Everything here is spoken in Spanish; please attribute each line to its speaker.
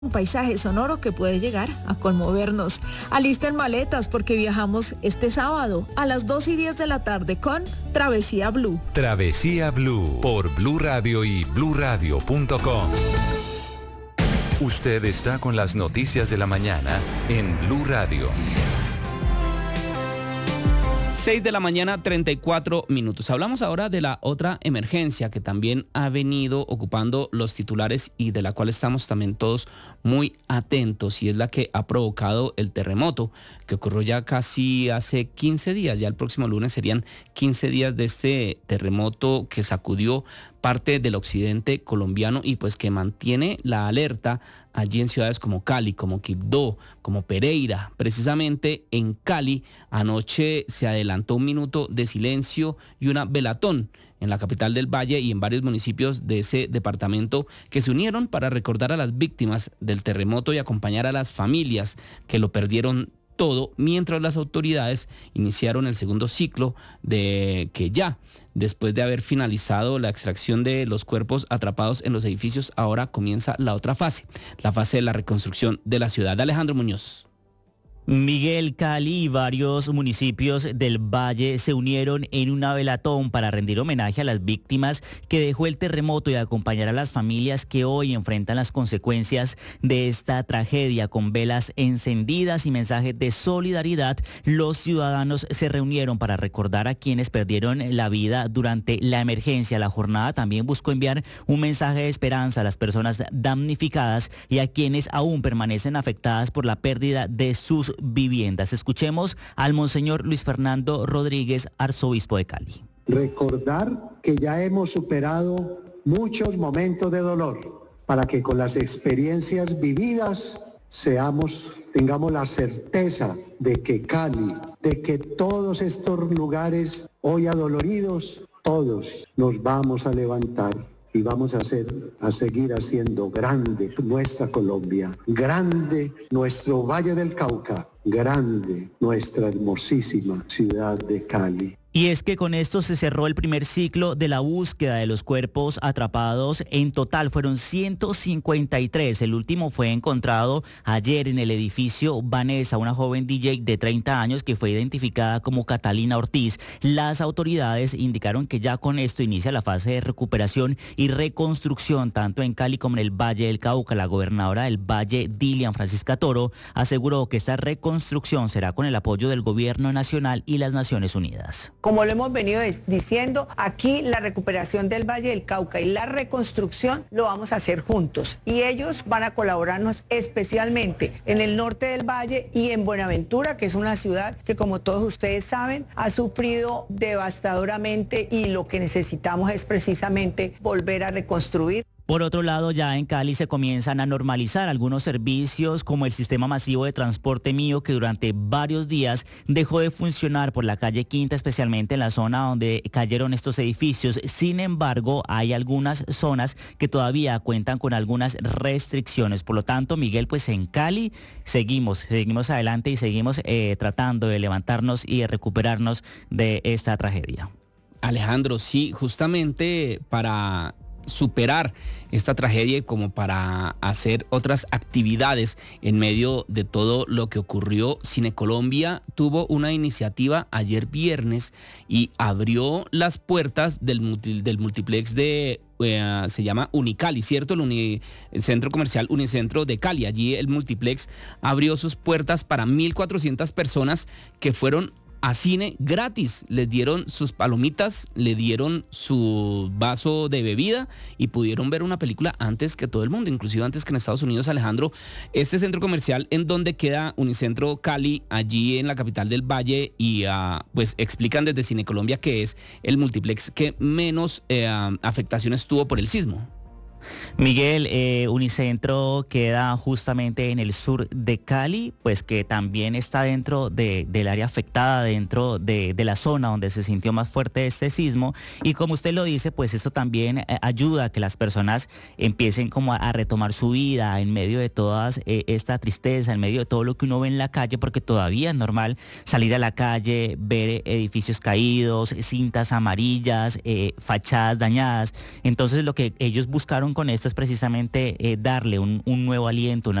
Speaker 1: Un paisaje sonoro que puede llegar a conmovernos. Alisten maletas porque viajamos este sábado a las 2:10 de la tarde con Travesía Blue.
Speaker 2: Travesía Blue por Blue Radio y bluradio.com. Usted está con las noticias de la mañana en Blue Radio.
Speaker 3: 6 de la mañana, 34 minutos. Hablamos ahora de la otra emergencia que también ha venido ocupando los titulares y de la cual estamos también todos muy atentos, y es la que ha provocado el terremoto que ocurrió ya casi hace 15 días. Ya el próximo lunes serían 15 días de este terremoto que sacudió parte del occidente colombiano y pues que mantiene la alerta allí en ciudades como Cali, como Quibdó, como Pereira. Precisamente en Cali anoche se adelantó un minuto de silencio y una velatón en la capital del Valle y en varios municipios de ese departamento que se unieron para recordar a las víctimas del terremoto y acompañar a las familias que lo perdieron todo, mientras las autoridades iniciaron el segundo ciclo de que ya, después de haber finalizado la extracción de los cuerpos atrapados en los edificios, ahora comienza la otra fase, la fase de la reconstrucción de la ciudad. Alejandro Muñoz.
Speaker 4: Miguel, Cali y varios municipios del Valle se unieron en una velatón para rendir homenaje a las víctimas que dejó el terremoto y acompañar a las familias que hoy enfrentan las consecuencias de esta tragedia. Con velas encendidas y mensajes de solidaridad, los ciudadanos se reunieron para recordar a quienes perdieron la vida durante la emergencia. La jornada también buscó enviar un mensaje de esperanza a las personas damnificadas y a quienes aún permanecen afectadas por la pérdida de sus viviendas. Escuchemos al Monseñor Luis Fernando Rodríguez, arzobispo de Cali.
Speaker 5: Recordar que ya hemos superado muchos momentos de dolor para que con las experiencias vividas tengamos la certeza de que Cali, de que todos estos lugares hoy adoloridos, todos nos vamos a levantar y vamos a seguir haciendo grande nuestra Colombia, grande nuestro Valle del Cauca, grande nuestra hermosísima ciudad de Cali.
Speaker 4: Y es que con esto se cerró el primer ciclo de la búsqueda de los cuerpos atrapados. En total fueron 153. El último fue encontrado ayer en el edificio Vanessa, una joven DJ de 30 años que fue identificada como Catalina Ortiz. Las autoridades indicaron que ya con esto inicia la fase de recuperación y reconstrucción tanto en Cali como en el Valle del Cauca. La gobernadora del Valle, Dilian Francisca Toro, aseguró que esta reconstrucción será con el apoyo del gobierno nacional y las Naciones Unidas.
Speaker 6: Como lo hemos venido diciendo, aquí la recuperación del Valle del Cauca y la reconstrucción lo vamos a hacer juntos. Y ellos van a colaborarnos especialmente en el norte del Valle y en Buenaventura, que es una ciudad que, como todos ustedes saben, ha sufrido devastadoramente y lo que necesitamos es precisamente volver a reconstruir.
Speaker 4: Por otro lado, ya en Cali se comienzan a normalizar algunos servicios como el sistema masivo de transporte Mío, que durante varios días dejó de funcionar por la calle Quinta, especialmente en la zona donde cayeron estos edificios. Sin embargo, hay algunas zonas que todavía cuentan con algunas restricciones. Por lo tanto, Miguel, pues en Cali seguimos adelante y seguimos tratando de levantarnos y de recuperarnos de esta tragedia.
Speaker 3: Alejandro, sí, justamente para superar esta tragedia y como para hacer otras actividades en medio de todo lo que ocurrió, Cine Colombia tuvo una iniciativa ayer viernes y abrió las puertas del multiplex de se llama Unicali, ¿cierto? El centro comercial Unicentro de Cali. Allí el multiplex abrió sus puertas para 1,400 personas que fueron a cine gratis. Les dieron sus palomitas, le dieron su vaso de bebida y pudieron ver una película antes que todo el mundo, inclusive antes que en Estados Unidos. Alejandro, este centro comercial en donde queda Unicentro Cali, allí en la capital del Valle, y pues explican desde Cine Colombia que es el multiplex que menos afectaciones tuvo por el sismo.
Speaker 4: Miguel, Unicentro queda justamente en el sur de Cali, pues que también está dentro del área afectada, dentro de la zona donde se sintió más fuerte este sismo, y como usted lo dice, pues esto también ayuda a que las personas empiecen como a retomar su vida en medio de toda esta tristeza, en medio de todo lo que uno ve en la calle, porque todavía es normal salir a la calle, ver edificios caídos, cintas amarillas, fachadas dañadas. Entonces lo que ellos buscaron con esto es precisamente darle un nuevo aliento,